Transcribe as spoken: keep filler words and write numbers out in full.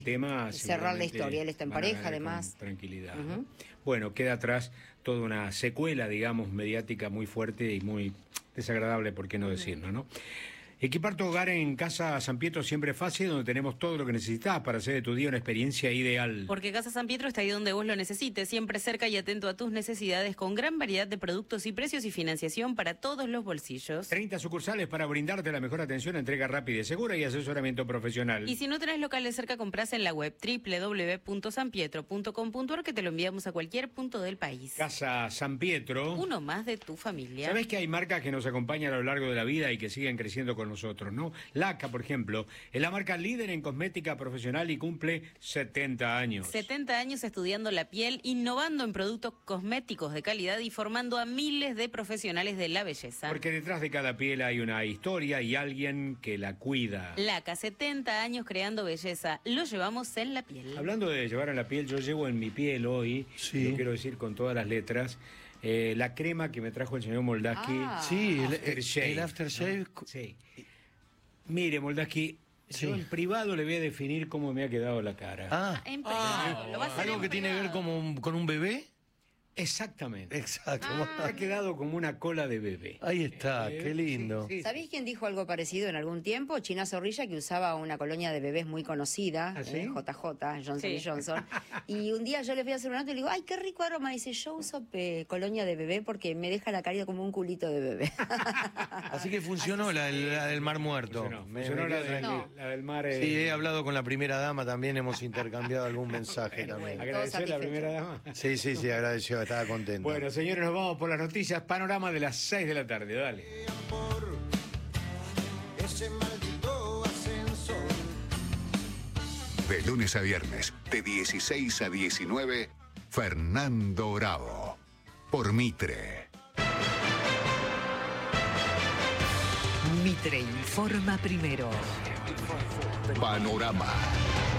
tema. Cerrar la historia, él está en pareja además. Tranquilidad. Uh-huh. ¿no? Bueno, queda atrás toda una secuela, digamos, mediática muy fuerte y muy desagradable, por qué no decirlo, ¿no? Equipar tu hogar en Casa San Pietro siempre es fácil, donde tenemos todo lo que necesitas para hacer de tu día una experiencia ideal. Porque Casa San Pietro está ahí donde vos lo necesites, siempre cerca y atento a tus necesidades, con gran variedad de productos y precios y financiación para todos los bolsillos. treinta sucursales para brindarte la mejor atención, entrega rápida y segura y asesoramiento profesional. Y si no tenés locales cerca, comprás en la web doble u doble u doble u punto san pietro punto com punto a r que te lo enviamos a cualquier punto del país. Casa San Pietro. Uno más de tu familia. ¿Sabés que hay marcas que nos acompañan a lo largo de la vida y que siguen creciendo con nosotros, ¿no? Laca, por ejemplo, es la marca líder en cosmética profesional y cumple setenta años. setenta años estudiando la piel, innovando en productos cosméticos de calidad y formando a miles de profesionales de la belleza. Porque detrás de cada piel hay una historia y alguien que la cuida. Laca, setenta años creando belleza. Lo llevamos en la piel. Hablando de llevar en la piel, yo llevo en mi piel hoy, sí. lo quiero decir con todas las letras, eh, la crema que me trajo el señor Moldaski. Ah. Sí, el aftershave. el aftershave. ¿No? Sí. Mire, Moldaski, sí. yo en privado le voy a definir cómo me ha quedado la cara. Ah, en privado. Lo vas a hacer algo en que tiene que ver privado. como un- con un bebé. Exactamente. Exacto. Me ha quedado como una cola de bebé. Ahí está, Eh, qué lindo. sí, sí. ¿Sabéis quién dijo algo parecido en algún tiempo? China Zorrilla, que usaba una colonia de bebés muy conocida, ¿Ah, sí? eh, J J, Johnson Sí. y Johnson. Y un día yo le fui a hacer un acto y le digo, ¡ay, qué rico aroma! Y dice, yo uso eh, colonia de bebé porque me deja la cara como un culito de bebé. Así que funcionó la, del- la del Mar Muerto. Funcionó, Me- funcionó me la, quedo de- tranquilo. No. la del mar. eh, Sí, he hablado con la primera dama también, hemos intercambiado algún mensaje Bueno, también. bueno. ¿Agradeció a la satisfecho. primera dama? Sí, sí, sí, agradeció, estaba contento. Bueno, señores, nos vamos por las noticias. Panorama de las seis de la tarde, dale. Amor, ese maldito ascensor. De lunes a viernes, de dieciséis a diecinueve, Fernando Bravo. Por Mitre. Mitre informa primero. Panorama.